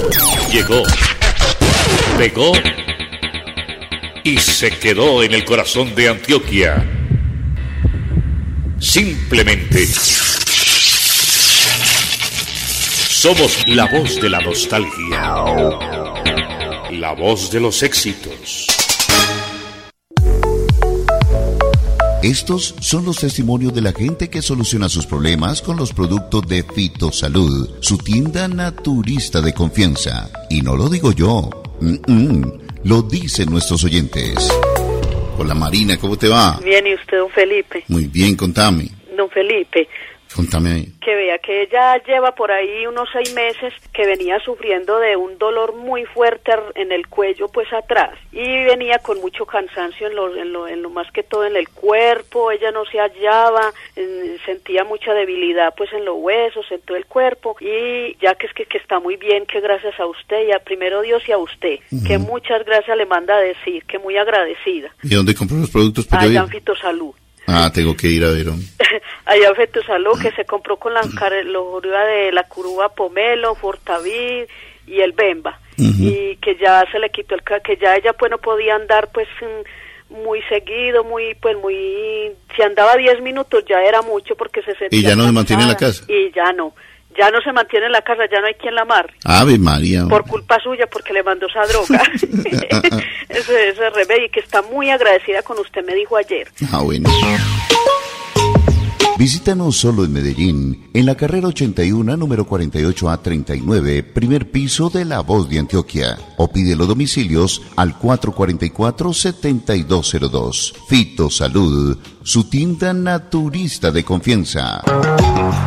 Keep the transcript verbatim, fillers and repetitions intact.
Llegó, pegó y se quedó en el corazón de Antioquia. Simplemente somos la voz de la nostalgia, la voz de los éxitos. Estos son los testimonios de la gente que soluciona sus problemas con los productos de Fitosalud, su tienda naturista de confianza. Y no lo digo yo, Mm-mm. lo dicen nuestros oyentes. Hola Marina, ¿cómo te va? Bien, ¿y usted, don Felipe? Muy bien, contame. Don Felipe, Contame ahí. que vea que ella lleva por ahí unos seis meses que venía sufriendo de un dolor muy fuerte en el cuello, pues atrás, y venía con mucho cansancio en lo, en lo, en lo más que todo en el cuerpo. Ella no se hallaba, en, sentía mucha debilidad pues en los huesos, en todo el cuerpo, y ya que es que, que está muy bien, que gracias a usted y a primero Dios y a usted, uh-huh. que muchas gracias le manda a decir, que muy agradecida. ¿Y dónde compró los productos para allá en Fitosalud. Ah, tengo que ir a ver. Allá en Fitosalud, que se compró con la lojuría de la curuba pomelo, fortavid y el bemba, uh-huh. y que ya se le quitó el que ya ella pues no podía andar pues muy seguido, muy pues muy si andaba diez minutos ya era mucho porque se sentía y ya no cansada, se mantiene en la casa y ya no ya no se mantiene en la casa, ya no hay quien la amarre. Ave María. Por culpa suya, porque le mandó esa droga. ese, ese remedio, y que está muy agradecida con usted, me dijo ayer. Ah, bueno. Visítanos solo en Medellín, en la carrera ochenta y uno, número cuarenta y ocho A treinta y nueve, primer piso de La Voz de Antioquia. O pide los domicilios al cuatro cuatro cuatro, siete dos cero dos. Fitosalud, su tienda naturista de confianza.